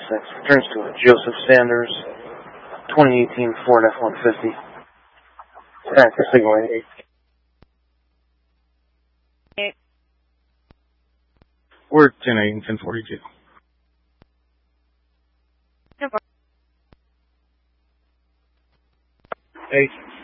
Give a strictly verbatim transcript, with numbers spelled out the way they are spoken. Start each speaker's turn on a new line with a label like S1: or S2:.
S1: six. Returns to Joseph Sanders, twenty eighteen Ford F one fifty. Active signal eight.
S2: Eight.
S1: We're ten eight and ten forty-two.
S2: ten four.
S1: Eight.